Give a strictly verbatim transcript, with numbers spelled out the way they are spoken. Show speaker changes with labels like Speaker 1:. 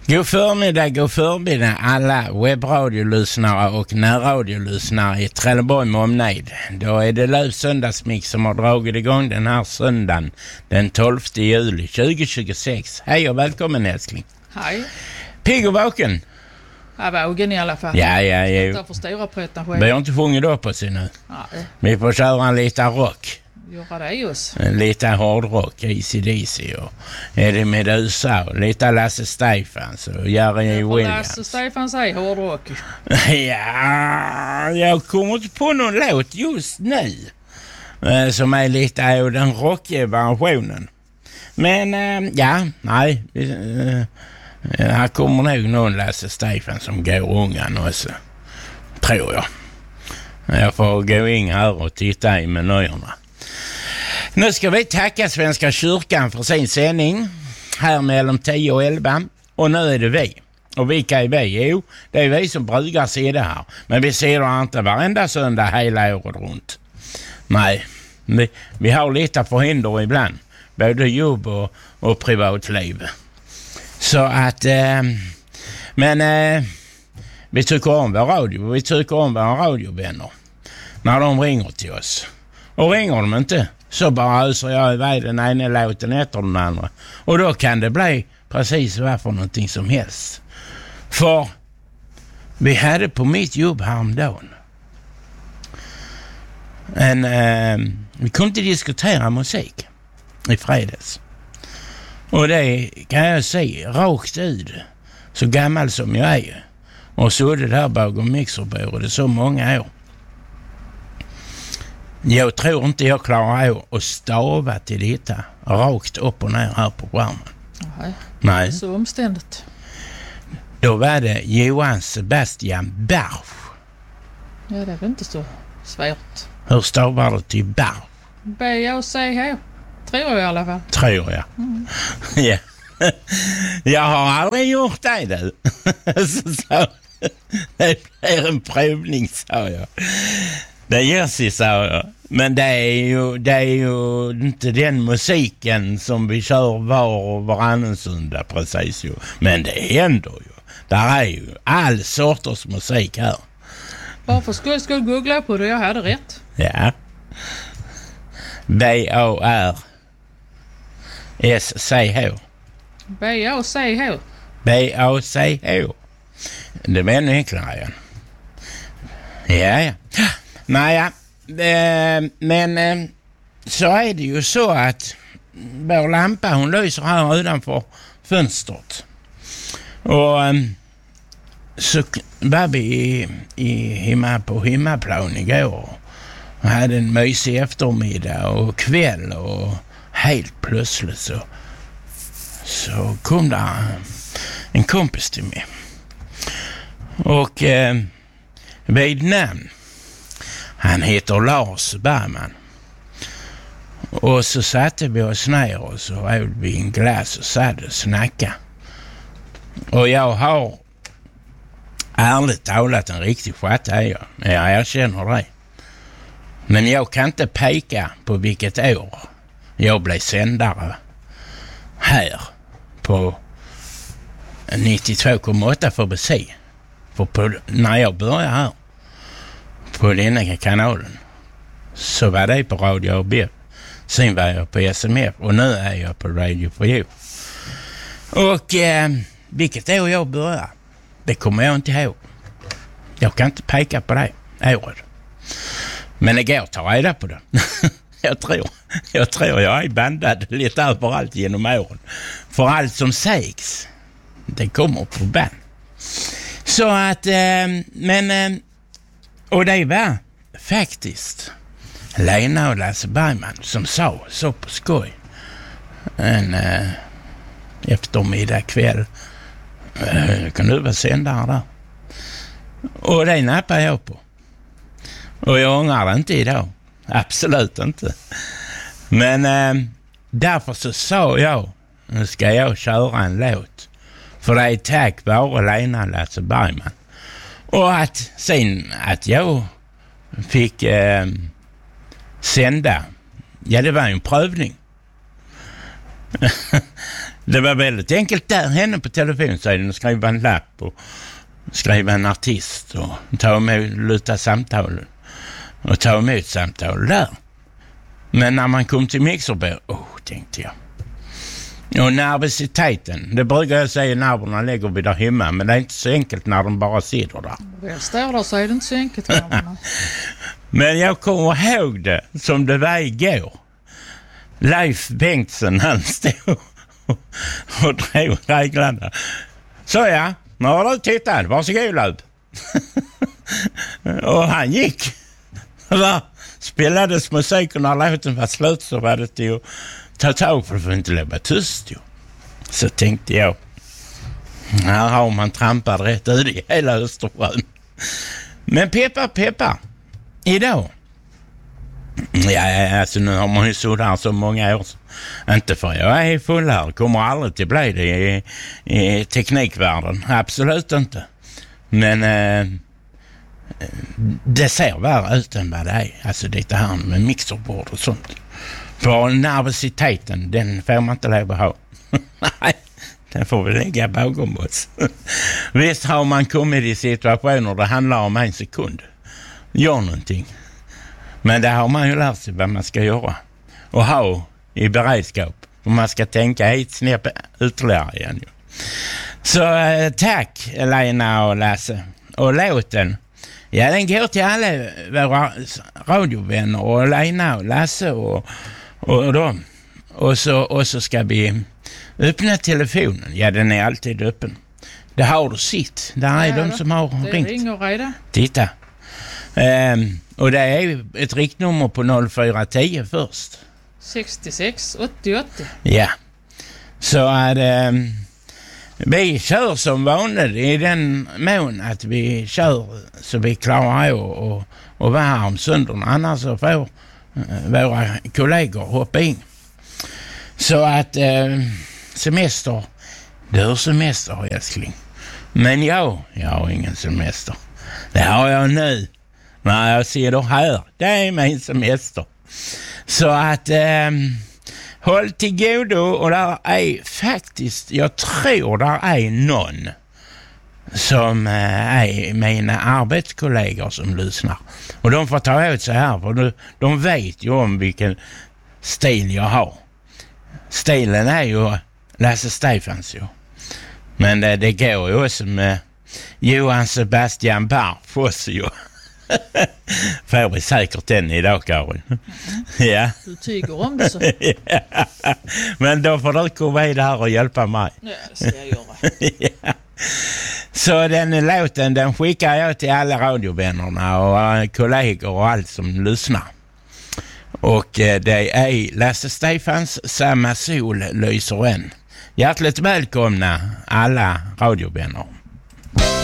Speaker 1: God förmiddag, god förmiddag alla webbradiolyssnare och närradiolyssnare i Trelleborg med omnejd. Då är det Löv söndagsmix som har dragit igång den här söndagen den tolfte juli tjugohundratjugosex. Hej och välkommen älskling.
Speaker 2: Hej.
Speaker 1: Pigg och vaken.
Speaker 2: Jag var vaken i alla fall.
Speaker 1: Ja, ja, ja.
Speaker 2: Jag får stora pretensioner.
Speaker 1: Vi har inte sjungit upp oss ännu.
Speaker 2: Nej.
Speaker 1: Vi får köra en liten rock.
Speaker 2: Göra det just.
Speaker 1: En liten hårdrock, A C D C och Eddie Meduza och lite Lasse Stefans och Jerry Williams.
Speaker 2: Lasse Stefans är hårdrock.
Speaker 1: Ja, jag kommer inte på någon låt just nu eh, som är lite av den rockiga versionen. Men eh, ja, nej. Eh, här kommer nog någon Lasse Stefans som går ungan också, tror jag. Jag får gå in här och titta i menyerna. Nu ska vi tacka Svenska kyrkan för sin sändning här mellan tio och elva. Och nu är det vi. Och vilka är vi? Jo, det är vi som brukar se det här. Men vi ser det inte varenda söndag hela året runt. Nej, vi, vi har lite förhinder ibland. Både jobb och, och privatliv. Så att, eh, men eh, vi tycker om vår radio. Vi tycker om våra radiovänner när de ringer till oss. Och ringer de inte, så bara öser jag iväg den ena låten efter den andra. Och då kan det bli precis vad för någonting som helst. För vi hade på mitt jobb häromdagen en, eh, vi kunde inte diskutera musik i fredags. Och det kan jag säga rakt ut, så gammal som jag är. Och så det där bakom mixerbordet så många år. Jag tror inte jag klarar av att stava till detta rakt upp och ner här på skärmen.
Speaker 2: Nej.
Speaker 1: Nej.
Speaker 2: Så omständigt.
Speaker 1: Då var det Johan Sebastian Bach.
Speaker 2: Ja, det är väl inte så svårt.
Speaker 1: Hur stavar du till Bach?
Speaker 2: B O C H. Tror jag i alla fall.
Speaker 1: Tror jag. Mm. Ja. Jag har aldrig gjort det du. så, så. Det är en prövning, sa jag. Det gör sig, sa jag. Men det är, ju, det är ju inte den musiken som vi kör var och varannan söndag precis ju. Men det händer ju. Där är ju all sorters musik här.
Speaker 2: Varför skulle jag googla på det? Jag hade rätt.
Speaker 1: Ja. B O R S C H.
Speaker 2: B O C H.
Speaker 1: B O C H. Det var ännu enklare igen. Ja, ja. Nej, ja. Eh, men eh, så är det ju så att vår lampa, hon lyser här utanför fönstret. Och eh, så var vi i, i himma på himmaplan igår och hade en mysig eftermiddag och kväll, och helt plötsligt så, så kom där en kompis till mig. Och eh, vid namn, han heter Lars Bergman. Och så satte vi oss ner och så åt vi en glass och satt och snacka. Och jag har ärligt talat en riktig chatt är jag. Jag erkänner det. Men jag kan inte peka på vilket år jag blev sändare här på nittiotvå komma åtta för B C. För på, när jag började här på denna kanalen så var det på Radio A B. Sen var jag på S M F och nu är jag på Radio for You. Och eh, vilket år jag började, det kommer jag inte ihåg. Jag kan inte peka på det året. Men det går att ta reda på det. jag, tror, jag tror jag är bandad lite överallt genom åren. För allt som sägs, det kommer på band. Så att, eh, men, eh, och det var faktiskt Lena och Lasse Bergman som sa så på skoj en eh, eftermiddag kväll. Eh, kan du vara sändare där? Och det nappade jag på. Och jag ångrar det inte idag. Absolut inte. Men eh, därför så sa jag, nu ska jag köra en låt. För det är tack vare Lena och Lasse Bergman. Och att sen att jag fick eh, sända, ja det var ju en prövning. Det var väldigt enkelt där henne på telefonsidan att skriva en lapp och skriva en artist och ta emot, luta samtal och ta emot samtal där. Men när man kom till mixerbord, åh, oh, tänkte jag. Och nervositeten, det brukar jag säga nerverna lägger vi där hemma, men det är inte så enkelt när de bara sitter där.
Speaker 2: Väl står där så är det inte så enkelt.
Speaker 1: Men jag kommer ihåg det som det var igår. Leif Bengtsson, han stod och drev reglarna. Så ja, nu har du tittat, varsågod Löv. Och han gick. Va? Spelades musik och när låten var slut så var det till att ta tag för att få inte leva tyst. Jo. Så tänkte jag, här har man trampat rätt ut i hela Östersjön. Men peppa, peppa. Idag. Ja, alltså nu har man ju så där så många år. Inte för jag är full här. Kommer aldrig till bli det i, i teknikvärlden. Absolut inte. Men eh, det ser värre ut än vad det är. Alltså det här med mixerbord och sånt. För nervositeten, den får man inte lov att ha. Nej, den får vi lägga bakom oss. Visst har man kommit i situationer det handlar om en sekund. Gör någonting. Men det har man ju lärt sig vad man ska göra. Och ha i beredskap. Och man ska tänka ett snäpp ytterligare igen. Så eh, tack Lena och Lasse. Och låten, ja den går till alla våra radiovänner. Och Lena och Lasse och, och dem. Och så, och så ska vi öppna telefonen. Ja, den är alltid öppen. Det har du sitt. Där är ja, de som har
Speaker 2: det
Speaker 1: ringt.
Speaker 2: Det ringer redan.
Speaker 1: Titta. Um, och det är ett riktnummer på noll fyra tio först.
Speaker 2: sextiosex åttioåtta.
Speaker 1: Ja. Så att um, vi kör som vanligt i den mån att vi kör så vi klarar och, och, och vara här om söndagen. Annars så får uh, våra kollegor hoppa in. Så att uh, semester, det är semester älskling. Men jag, jag har ingen semester. Det har jag nu. När jag ser det här, det är min semester. Så att eh, håll till godo och där är faktiskt, jag tror där är någon som eh, är mina arbetskollegor som lyssnar. Och de får ta åt sig här för de, de vet ju om vilken stil jag har. Stilen är ju Lasse Stefans ju. Men det, det går ju också med Johan Sebastian Barf också ju. Får vi säkert den idag, Karin. Mm. Ja.
Speaker 2: Du tycker om det så.
Speaker 1: Ja. Men då får du komma i det här och hjälpa mig.
Speaker 2: Ja, det ska jag göra.
Speaker 1: Ja. Så den låten, den skickar jag till alla radiovännerna och kollegor och allt som lyssnar. Och det är Lasse Stefans Samma sol lyser än. Hjärtligt välkomna alla radiovänner.